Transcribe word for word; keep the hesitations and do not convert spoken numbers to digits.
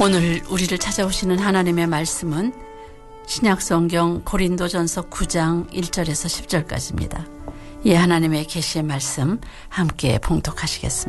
오늘 우리를 찾아오시는 하나님의 말씀은 신약성경 고린도전서 구 장 일 절에서 십 절까지입니다. 이 하나님의 계시의 말씀 함께 봉독하시겠습니다.